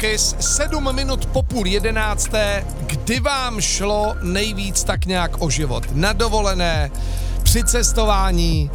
Kiss, 7 minut po 10:30. Kdy vám šlo nejvíc tak nějak o život? Na dovolené, při cestování?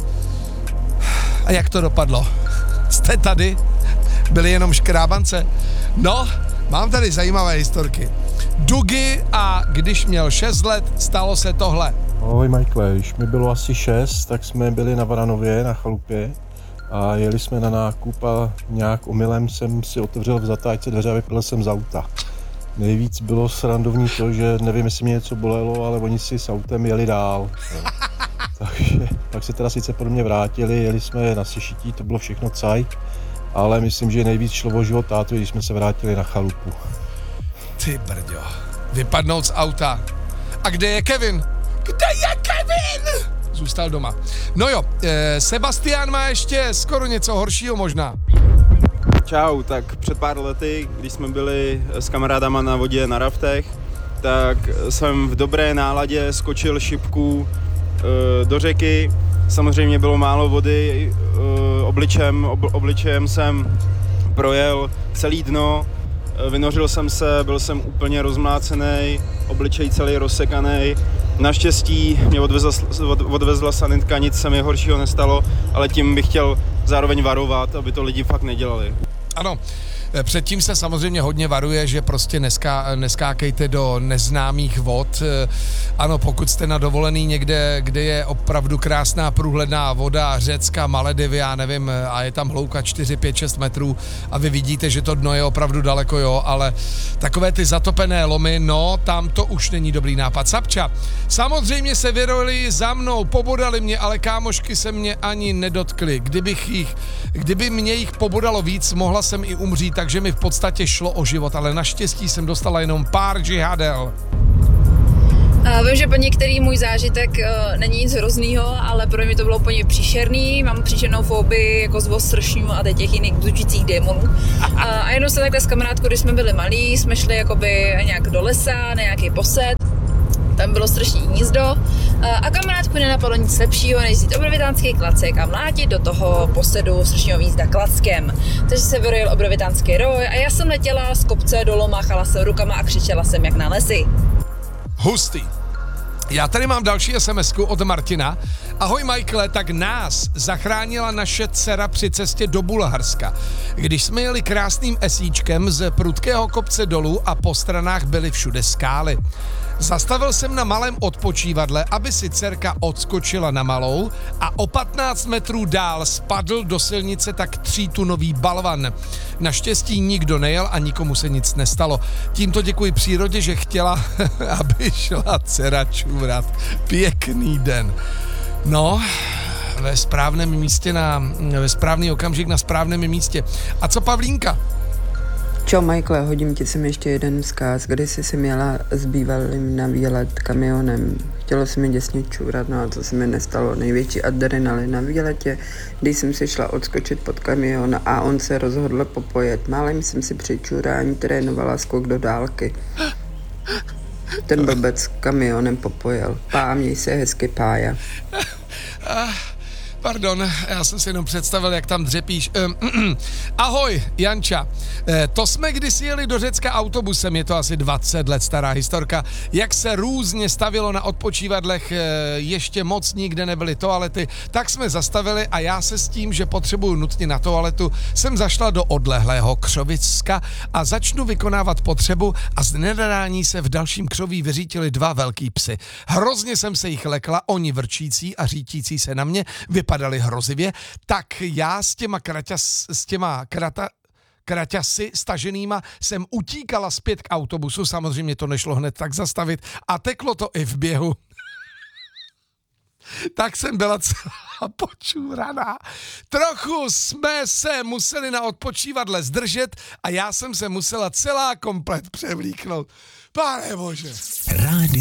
A jak to dopadlo? Jste tady? Byli jenom škrábance? No, mám tady zajímavé historky. Dugy a když měl 6 let, stalo se tohle. Ahoj Michael, když mi bylo asi 6, tak jsme byli na Varanově, na chalupě a jeli jsme na nákup a nějak omylem jsem si otevřel v zatáčce dveře a vypadl jsem z auta. Nejvíc bylo srandovní to, že nevím, jestli mě něco bolelo, ale oni si s autem jeli dál. Takže pak se teda sice podle mě vrátili, jeli jsme na sešití, to bylo všechno caj, ale myslím, že nejvíc šlo o život tátu, když jsme se vrátili na chalupu. Ty brďo, vypadnout z auta. A kde je Kevin? Kde je Kevin? Zůstal doma. No jo, Sebastian má ještě skoro něco horšího možná. Čau, tak před pár lety, když jsme byli s kamarádama na vodě na raftech, tak jsem v dobré náladě skočil šipku do řeky. Samozřejmě bylo málo vody, obličejem jsem projel celý dno, vynořil jsem se, byl jsem úplně rozmlácený, obličej celý rozsekaný. Naštěstí mě odvezla sanitka, nic se mi horšího nestalo, ale tím bych chtěl zároveň varovat, aby to lidi fakt nedělali. Ano, předtím se samozřejmě hodně varuje, že prostě neskákejte do neznámých vod. Ano, pokud jste na dovolený někde, kde je opravdu krásná průhledná voda, Řecka, Maledivy, já nevím, a je tam hloubka 4, 5, 6 metrů a vy vidíte, že to dno je opravdu daleko, jo, ale takové ty zatopené lomy, no, tam to už není dobrý nápad. Sapča, samozřejmě se vyrojili za mnou, pobodali mě, ale kámošky se mě ani nedotkly. Kdyby mě jich pobodalo víc, mohla jsem i umřít, takže mi v podstatě šlo o život, ale naštěstí jsem dostala jenom pár džihadel. Vím, že pro některý můj zážitek není nic hroznýho, ale pro mě to bylo úplně příšerný. Mám příšernou fobii jako z ostršňů a těch jiných bzučících démonů. A jenom se takhle s kamarádkou, když jsme byli malí, jsme šli jakoby nějak do lesa, na nějaký posed. Tam bylo strašný hnízdo a kamarádku nenapadlo nic lepšího, než vzít obrovitánský klacek a mlátit do toho posedu strašného hnízda klackem. Takže se vyrojil obrovitánský roj a já jsem letěla z kopce dolů, máchala jsem rukama a křičela jsem jak na lesy. Hustý. Já tady mám další SMS-ku od Martina. Ahoj Michaele, tak nás zachránila naše dcera při cestě do Bulharska. Když jsme jeli krásným esíčkem z prudkého kopce dolů a po stranách byly všude skály. Zastavil jsem na malém odpočívadle, aby si dcerka odskočila na malou a o 15 metrů dál spadl do silnice tak 3tunový balvan. Naštěstí nikdo nejel a nikomu se nic nestalo. Tímto děkuji přírodě, že chtěla, aby šla dcera čůrat. Pěkný den. No, ve správném místě, ve správný okamžik na správném místě. A co Pavlínka? Čau Michael, hodím ti sem ještě jeden vzkaz. Když jsi měla s bývalým na výlet kamionem, chtělo se mi děsně čůrat, no a co se mi nestalo. Největší adrenalin na výletě, když jsem si šla odskočit pod kamion a on se rozhodl popojet. Málem jsem si při čurání trénovala skok do dálky. Ten blbec kamionem popojel. Měj se hezky, Pája. Pardon, já jsem si jenom představil, jak tam dřepíš. Ahoj, Janča. To jsme kdysi jeli do Řecka autobusem, je to asi 20 let stará historka. Jak se různě stavilo na odpočívadlech, ještě moc nikde nebyly toalety, tak jsme zastavili a já se s tím, že potřebuju nutně na toaletu, jsem zašla do odlehlého Křovicka a začnu vykonávat potřebu a z nedadání se v dalším křoví vyřítili 2 velký psy. Hrozně jsem se jich lekla, oni vrčící a řítící se na mě, vypadali hrozivě, tak já s těma kraťasy staženýma jsem utíkala zpět k autobusu, samozřejmě to nešlo hned tak zastavit a teklo to i v běhu. Tak jsem byla celá počůraná. Trochu jsme se museli na odpočívadle zdržet a já jsem se musela celá komplet převlíknout. Pane bože.